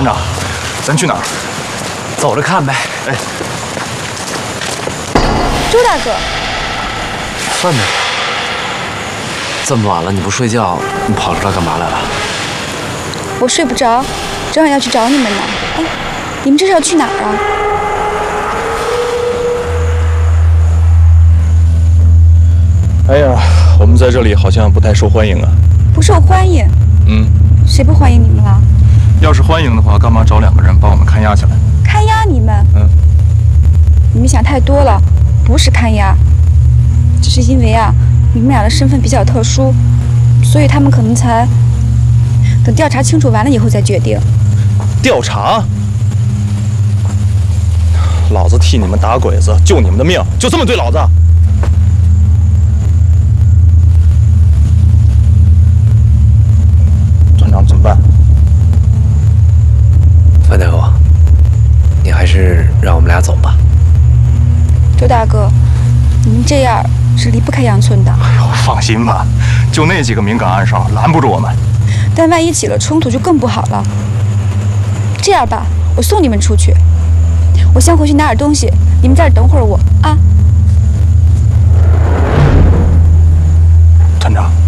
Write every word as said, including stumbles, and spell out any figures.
团长，咱去哪儿？ 走着看呗。 哎， 周大哥， 范队，这么晚了你不睡觉，你跑出来干嘛来了？ 我睡不着，正好要去找你们呢。哎，你们这是要去哪儿啊？ 哎呀，我们在这里好像不太受欢迎啊。 不受欢迎？ 嗯。 谁不欢迎你们了？ 要是欢迎的话，干嘛找两个人把我们看押起来？ 看押你们？ 嗯。 你们想太多了，不是看押，只是因为啊，你们俩的身份比较特殊，所以他们可能才等调查清楚完了以后再决定。 调查？老子替你们打鬼子，救你们的命，就这么对老子？团长怎么办？ 范大夫，你还是让我们俩走吧。 周大哥，你们这样是离不开杨村的。 哎呦，放心吧，就那几个敏感暗哨拦不住我们。 但万一起了冲突就更不好了。这样吧，我送你们出去，我先回去拿点东西，你们在这等会儿我啊。 团长。